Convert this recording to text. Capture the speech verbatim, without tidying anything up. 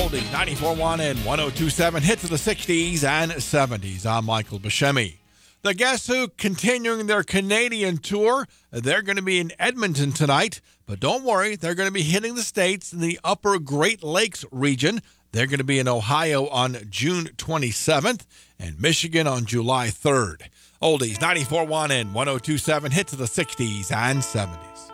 Oldies ninety-four point one and one oh two point seven. Hits of the sixties and seventies. I'm Michael Buscemi. The Guess Who continuing their Canadian tour. They're going to be in Edmonton tonight. But don't worry, they're going to be hitting the States in the upper Great Lakes region. They're going to be in Ohio on June twenty-seventh and Michigan on July third. Oldies ninety-four point one and one oh two point seven. Hits of the sixties and seventies.